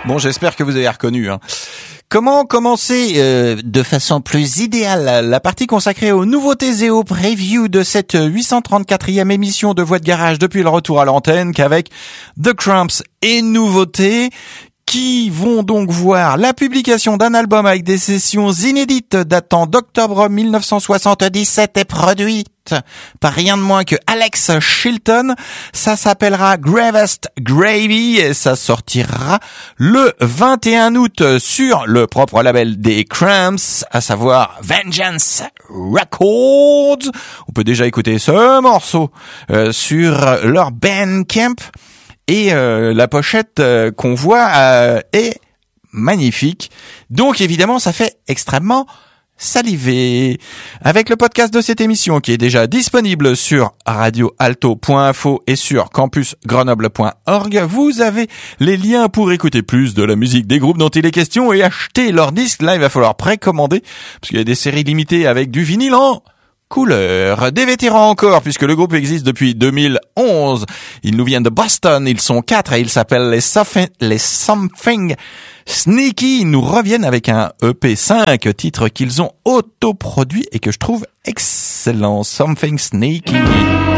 Bon, j'espère que vous avez reconnu. Comment commencer de façon plus idéale la partie consacrée aux nouveautés et aux previews de cette 834e émission de Voix de Garage depuis le retour à l'antenne qu'avec The Cramps et nouveautés qui vont donc voir la publication d'un album avec des sessions inédites datant d'octobre 1977 et produites par rien de moins que Alex Chilton. Ça s'appellera Gravest Gravy et ça sortira le 21 août sur le propre label des Cramps, à savoir Vengeance Records. On peut déjà écouter ce morceau sur leur Bandcamp. Et la pochette qu'on voit est magnifique. Donc évidemment, ça fait extrêmement saliver. Avec le podcast de cette émission qui est déjà disponible sur radioalto.info et sur campusgrenoble.org, vous avez les liens pour écouter plus de la musique des groupes dont il est question et acheter leurs disques. Là, il va falloir précommander parce qu'il y a des séries limitées avec du vinyle en couleur. Des vétérans encore, puisque le groupe existe depuis 2011. Ils nous viennent de Boston, ils sont 4 et ils s'appellent les Something Sneaky. Ils nous reviennent avec un EP 5 titres qu'ils ont autoproduit et que je trouve excellent. Something Sneaky.